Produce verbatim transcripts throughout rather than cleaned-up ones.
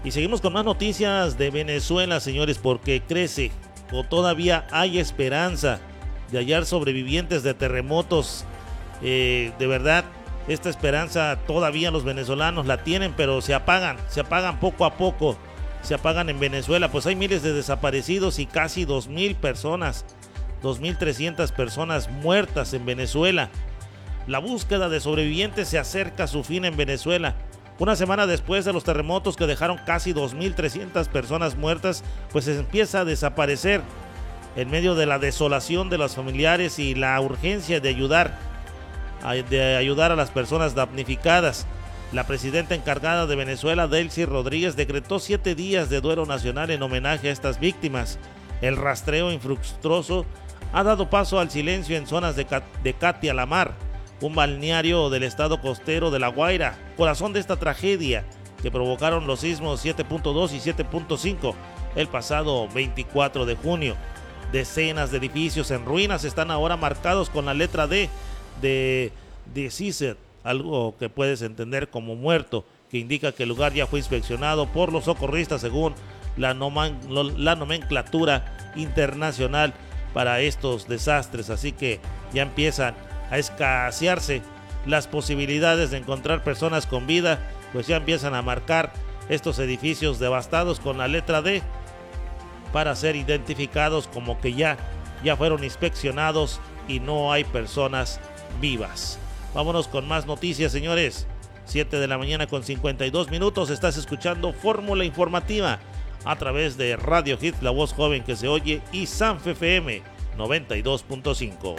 Y seguimos con más noticias de Venezuela, señores, porque crece o todavía hay esperanza de hallar sobrevivientes de terremotos. Eh, de verdad, esta esperanza todavía los venezolanos la tienen, pero se apagan, se apagan poco a poco, se apagan en Venezuela. Pues hay miles de desaparecidos y casi dos mil personas, dos mil trescientas personas muertas en Venezuela. La búsqueda de sobrevivientes se acerca a su fin en Venezuela. Una semana después de los terremotos que dejaron casi dos mil trescientas personas muertas, pues se empieza a desaparecer en medio de la desolación de los familiares y la urgencia de ayudar, de ayudar a las personas damnificadas. La presidenta encargada de Venezuela, Delcy Rodríguez, decretó siete días de duelo nacional en homenaje a estas víctimas. El rastreo infructuoso ha dado paso al silencio en zonas de, de Catia la Mar, un balneario del estado costero de La Guaira, corazón de esta tragedia que provocaron los sismos siete punto dos y siete punto cinco el pasado veinticuatro de junio. Decenas de edificios en ruinas están ahora marcados con la letra D de Deceased, algo que puedes entender como muerto, que indica que el lugar ya fue inspeccionado por los socorristas según la, noman, la nomenclatura internacional para estos desastres. Así que ya empiezan a escasearse las posibilidades de encontrar personas con vida, pues ya empiezan a marcar estos edificios devastados con la letra D para ser identificados como que ya, ya fueron inspeccionados y no hay personas vivas. Vámonos con más noticias, señores. siete de la mañana con cincuenta y dos minutos. Estás escuchando Fórmula Informativa a través de Radio Hit, la voz joven que se oye, y Sanf F M noventa y dos punto cinco.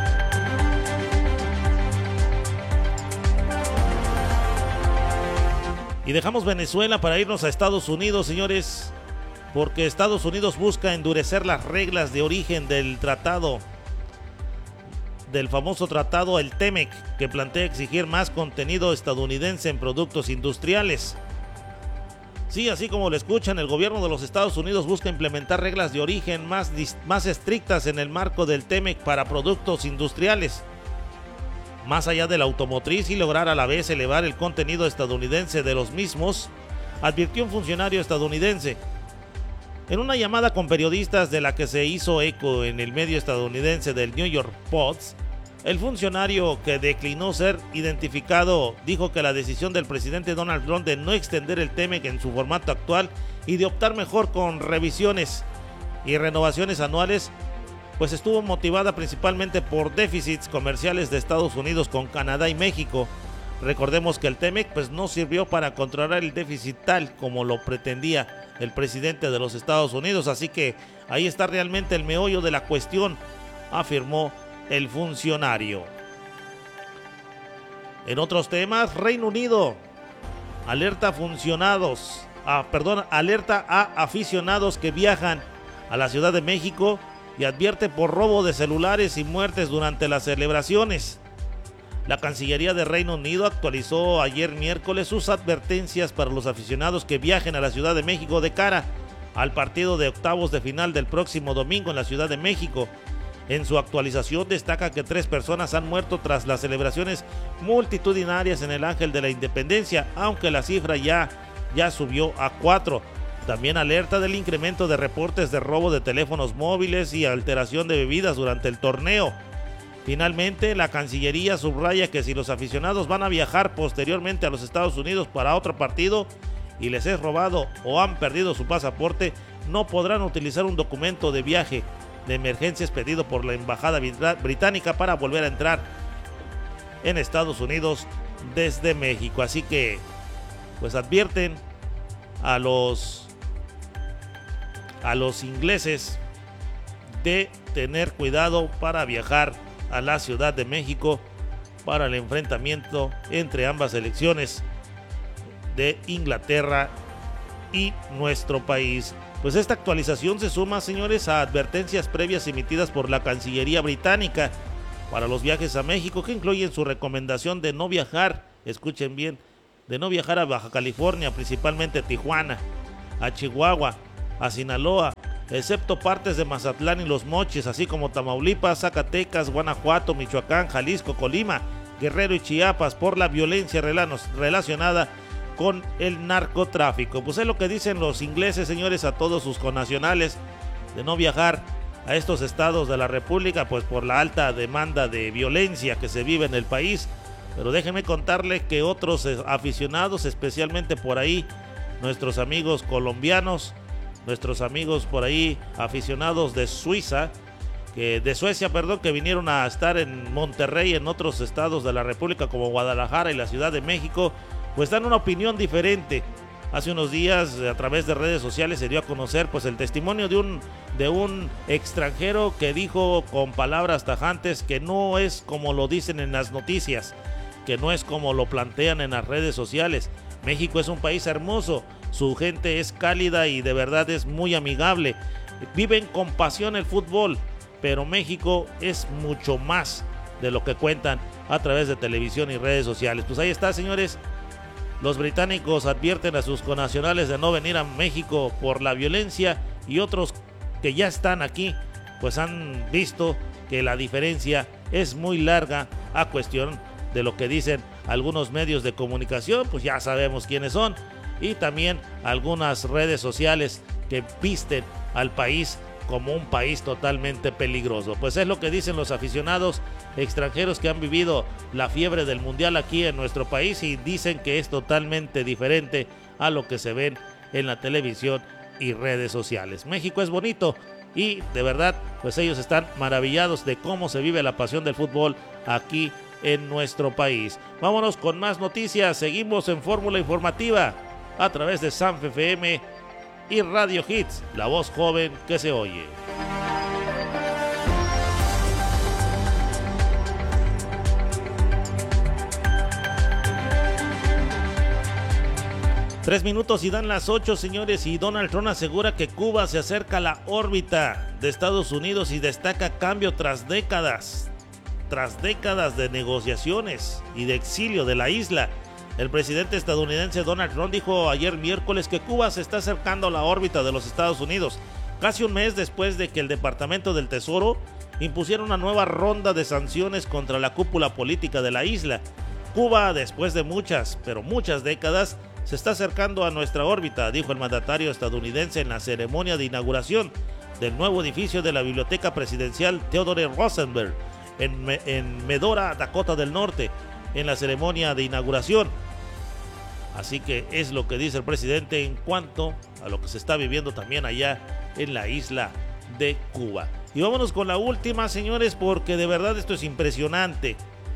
Y dejamos Venezuela para irnos a Estados Unidos, señores, porque Estados Unidos busca endurecer las reglas de origen del tratado, del famoso tratado, el TEMEC, que plantea exigir más contenido estadounidense en productos industriales. Sí, así como lo escuchan, el gobierno de los Estados Unidos busca implementar reglas de origen más, más estrictas en el marco del TEMEC para productos industriales, más allá de la automotriz, y lograr a la vez elevar el contenido estadounidense de los mismos, advirtió un funcionario estadounidense. En una llamada con periodistas de la que se hizo eco en el medio estadounidense del New York Post, el funcionario, que declinó ser identificado, dijo que la decisión del presidente Donald Trump de no extender el TEMEC en su formato actual y de optar mejor con revisiones y renovaciones anuales, pues estuvo motivada principalmente por déficits comerciales de Estados Unidos con Canadá y México. Recordemos que el TEMEC pues no sirvió para controlar el déficit tal como lo pretendía el presidente de los Estados Unidos, así que ahí está realmente el meollo de la cuestión, afirmó el funcionario. En otros temas, Reino Unido alerta a funcionados, ah, perdón, alerta a aficionados que viajan a la Ciudad de México y advierte por robo de celulares y muertes durante las celebraciones. La Cancillería de Reino Unido actualizó ayer miércoles sus advertencias para los aficionados que viajen a la Ciudad de México de cara al partido de octavos de final del próximo domingo en la Ciudad de México. En su actualización destaca que tres personas han muerto tras las celebraciones multitudinarias en el Ángel de la Independencia, aunque la cifra ya, ya subió a cuatro. También alerta del incremento de reportes de robo de teléfonos móviles y alteración de bebidas durante el torneo. Finalmente, la Cancillería subraya que si los aficionados van a viajar posteriormente a los Estados Unidos para otro partido y les es robado o han perdido su pasaporte, no podrán utilizar un documento de viaje de emergencia expedido por la Embajada Británica para volver a entrar en Estados Unidos desde México. Así que, pues advierten a los, a los ingleses de tener cuidado para viajar a la Ciudad de México para el enfrentamiento entre ambas selecciones de Inglaterra y nuestro país. Pues esta actualización se suma, señores, a advertencias previas emitidas por la Cancillería británica para los viajes a México, que incluyen su recomendación de no viajar, escuchen bien, de no viajar a Baja California, principalmente Tijuana, a Chihuahua, a Sinaloa, excepto partes de Mazatlán y Los Mochis, así como Tamaulipas, Zacatecas, Guanajuato, Michoacán, Jalisco, Colima, Guerrero y Chiapas, por la violencia relacionada con el narcotráfico. Pues es lo que dicen los ingleses, señores, a todos sus connacionales de no viajar a estos estados de la República, pues por la alta demanda de violencia que se vive en el país. Pero déjenme contarles que otros aficionados, especialmente por ahí, nuestros amigos colombianos, nuestros amigos por ahí aficionados de Suiza, que de Suecia, perdón, que vinieron a estar en Monterrey, en otros estados de la República como Guadalajara y la Ciudad de México, pues dan una opinión diferente. Hace unos días, a través de redes sociales, se dio a conocer pues el testimonio de un, de un extranjero que dijo con palabras tajantes que no es como lo dicen en las noticias, que no es como lo plantean en las redes sociales. México es un país hermoso, su gente es cálida y de verdad es muy amigable. Viven con pasión el fútbol, pero México es mucho más de lo que cuentan a través de televisión y redes sociales. Pues ahí está, señores. Los británicos advierten a sus connacionales de no venir a México por la violencia, y otros que ya están aquí pues han visto que la diferencia es muy larga a cuestión de lo que dicen algunos medios de comunicación, pues ya sabemos quiénes son, y también algunas redes sociales que visten al país como un país totalmente peligroso. Pues es lo que dicen los aficionados extranjeros que han vivido la fiebre del mundial aquí en nuestro país, y dicen que es totalmente diferente a lo que se ven en la televisión y redes sociales. México es bonito y de verdad pues ellos están maravillados de cómo se vive la pasión del fútbol aquí en nuestro país. Vámonos con más noticias. Seguimos en Fórmula Informativa a través de Sanf F M y Radio Hits, la voz joven que se oye. Tres minutos y dan las ocho, señores, y Donald Trump asegura que Cuba se acerca a la órbita de Estados Unidos y destaca cambio tras décadas, tras décadas de negociaciones y de exilio de la isla. El presidente estadounidense Donald Trump dijo ayer miércoles que Cuba se está acercando a la órbita de los Estados Unidos, casi un mes después de que el Departamento del Tesoro impusiera una nueva ronda de sanciones contra la cúpula política de la isla. Cuba, después de muchas, pero muchas décadas, se está acercando a nuestra órbita, dijo el mandatario estadounidense en la ceremonia de inauguración del nuevo edificio de la Biblioteca Presidencial Theodore Roosevelt en, Me- en Medora, Dakota del Norte, en la ceremonia de inauguración. Así que es lo que dice el presidente en cuanto a lo que se está viviendo también allá en la isla de Cuba. Y vámonos con la última, señores, porque de verdad esto es impresionante.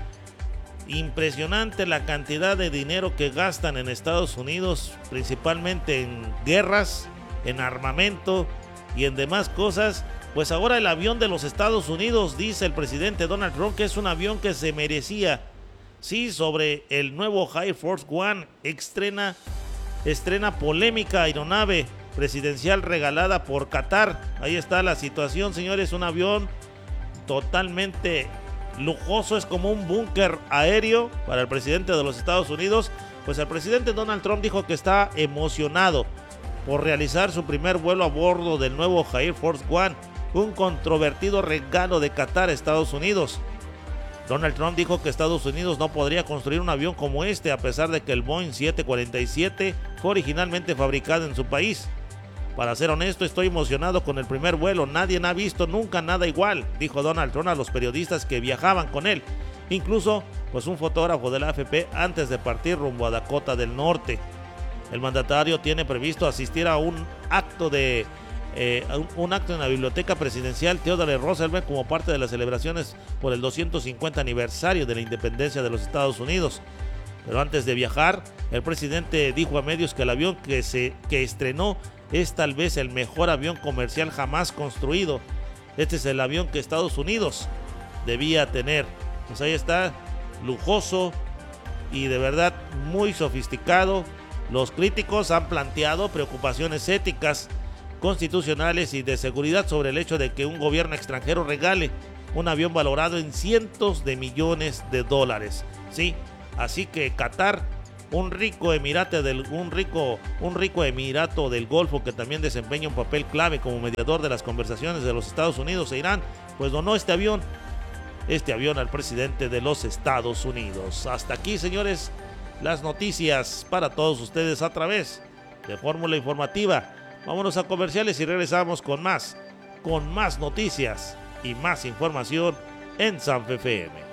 Impresionante la cantidad de dinero que gastan en Estados Unidos, principalmente en guerras, en armamento y en demás cosas. Pues ahora el avión de los Estados Unidos, dice el presidente Donald Trump, que es un avión que se merecía. Sí, sobre el nuevo Air Force One, estrena, estrena polémica aeronave presidencial regalada por Qatar. Ahí está la situación, señores, un avión totalmente lujoso, es como un búnker aéreo para el presidente de los Estados Unidos. Pues el presidente Donald Trump dijo que está emocionado por realizar su primer vuelo a bordo del nuevo Air Force One, un controvertido regalo de Qatar a Estados Unidos. Donald Trump dijo que Estados Unidos no podría construir un avión como este a pesar de que el Boeing siete cuarenta y siete fue originalmente fabricado en su país. Para ser honesto, estoy emocionado con el primer vuelo. Nadie ha visto nunca nada igual, dijo Donald Trump a los periodistas que viajaban con él. Incluso, pues un fotógrafo de la A F P antes de partir rumbo a Dakota del Norte. El mandatario tiene previsto asistir a un acto de eh, un, un acto en la Biblioteca Presidencial Theodore Roosevelt como parte de las celebraciones por el doscientos cincuenta aniversario de la independencia de los Estados Unidos. Pero antes de viajar, el presidente dijo a medios que el avión que se que estrenó es tal vez el mejor avión comercial jamás construido. Este es el avión que Estados Unidos debía tener. Pues ahí está, lujoso y de verdad muy sofisticado. Los críticos han planteado preocupaciones éticas, constitucionales y de seguridad sobre el hecho de que un gobierno extranjero regale un avión valorado en cientos de millones de dólares. Sí, así que Qatar, un rico emirato del un rico un rico emirato del Golfo que también desempeña un papel clave como mediador de las conversaciones de los Estados Unidos e Irán, pues donó este avión este avión al presidente de los Estados Unidos. Hasta aquí, señores, las noticias para todos ustedes a través de Fórmula Informativa. Vámonos a comerciales y regresamos con más, con más noticias y más información en Sanfe F M.